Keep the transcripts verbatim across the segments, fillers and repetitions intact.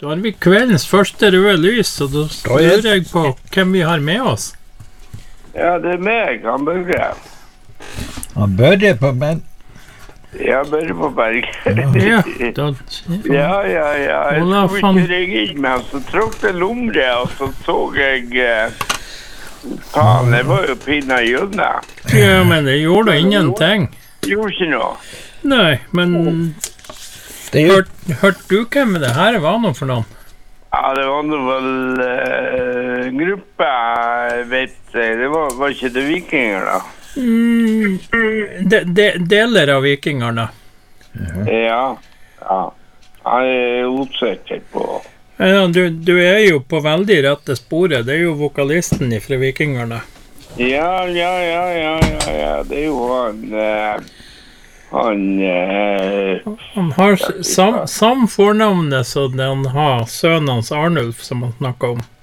Da har vi kveldens første røde lys, og da lurer jeg på hvem vi har med oss. Ja, det er meg, han Børre. Han Børre på Berg? Ja, Børre på Berg. Ja, da... Ja, ja, ja. Jeg skulle ikke ringe inn, men så tråkk det lomre, og så så jeg... Faen, det var jo pinna i jødene. Ja, men det gjorde ingenting. Gjorde ikke noe. Nei, men... Hørte hørt du hvem det her var noe for noen? Ja, det var noe vel uh, gruppe, vet jeg. Det var, var ikke det vikinger da? Mm, de, de, deler av vikingerne. Ja, ja. Han er utsikker på... Ja, du, du er jo på veldig rette sporet. Det er jo vokalisten fra vikingerne. Ja, ja, ja, ja, ja, ja. Det er jo han... Uh, Han, eh, han har sam, sam fornavnet som han har sønnen hans Arnulf, som han snakker om.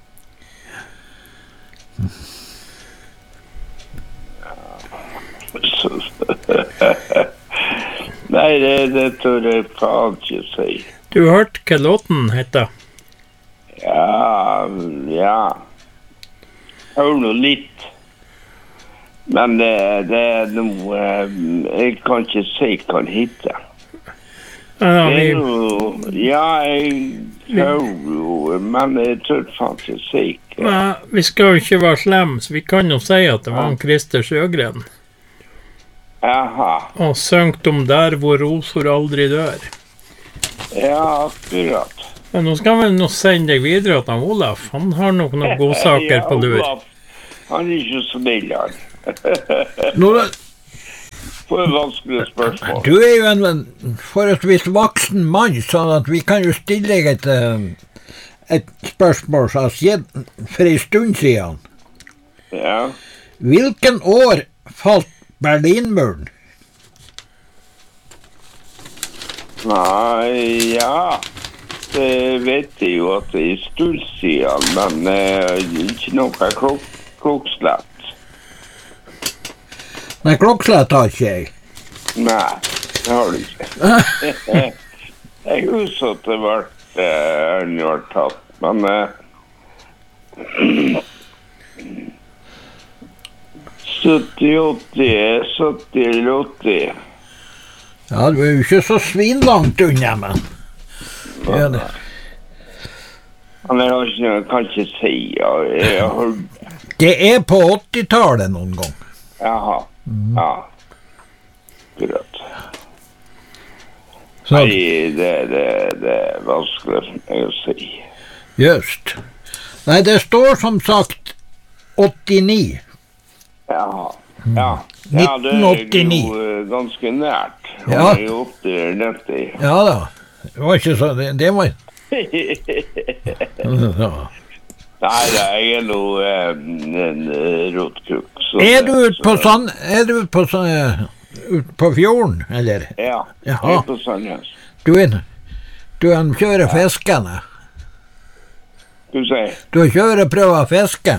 Nei, det, det tør jeg faen ikke si. Du hørte hva låten heter? Ja, ja. Jeg hører noe litt. Men det, det er noe, jeg kan ikke si hva han heter. Ja, vi, det er noe, ja, jeg hører jo, men jeg tør faen ikke si hva. Ja, vi skal jo ikke være slemme, så vi kan jo si at det var en Christer Sjøgren. Jaha. Og søngt om der hvor roser aldri dør. Ja, akkurat. Men nå skal vi nå sende deg videre til Olaf. Han har nok noen gode saker ja, på lur. Olaf, han er ikke så snill, han. Nå, for en vanskelig spørsmål. Du er jo en forholdsvis voksen mann, sånn at vi kan jo stille deg et, et spørsmål som har skjedd for en stund siden. Ja. Hvilken år falt Berlinmuren? Nei, ja. Det vet jeg jo at det er en stund siden, men uh, ikke noe klok klokslett. Nei, klokslett har ikke jeg. Nei, det har du ikke. Jeg husker at det var uh, var tatt, men uh, sytti åtti, sytti eller åtti. Ja, du er jo ikke så svinlangt unna, men... Ja, det. Men jeg har ikke, kan ikke si, ja, jeg har... Det er på åttitallet noen gang. Jaha, mm. Ja. Akkurat. Så. Nei, det, det, det er vanskelig for meg å si. Just. Nei, det står som sagt åttini. Jaha, ja. Ja, det er jo ganske nært. Ja. Det er jo åtti eller nitti. Ja da. Det var ikke så... Det, det var... ja. Nei, det er noe en, en rotkruk. Er du ute på sånn... Er du ute på sånn... Ut på fjorden, eller? Ja, Jaha. jeg er på Sandnes. Du er... Du er en kjører ja. Fiskene. Du sier? Du kjører og prøver å fiske.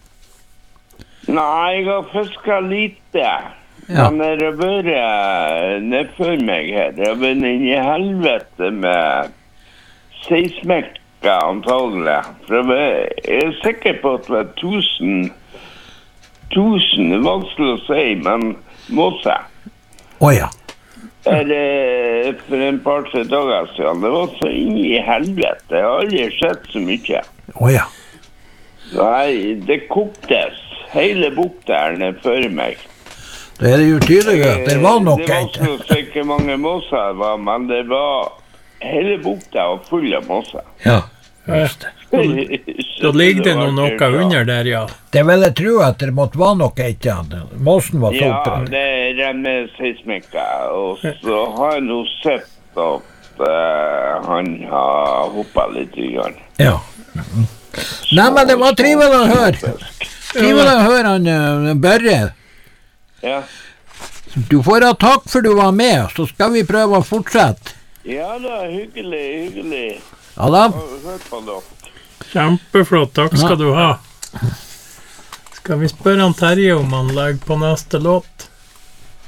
Nei, jeg har fisket lite. Ja. Men det har vært nedfor meg her. Det har vært inn i helvete med seismekka antagelig. For jeg er sikker på at det var tusen, tusen, det er vanskelig å si, men måse. Åja. Eller for en par-tre dager siden. Det var så inn i helvete. Jeg har aldri sett så mye. Åja. Nei, det koktes. Hele bukta er ned før meg. Det er jo tydelig at det var nok det var så sikkert mange måser det var, men det var hele bukta var full av måser. Ja, just det. Da ligger det noe, noe under der, ja. Det vil jeg tro at det måtte være noe etter. Måsen var så oppe. Ja, det renner seismikka, og så har jeg nå sett at uh, han har hoppet litt i gang. Ja. Mm. Nei, men det var trivelig å høre. Trivelig å høre han uh, Børre. Ja. Du får ha takk for du var med, så skal vi prøve å fortsette. Ja da, hyggelig, hyggelig. Ja da. Hør på dere. Kjempeflott, takk skal du ha. Skal vi spørre han Terje om han legger på neste låt?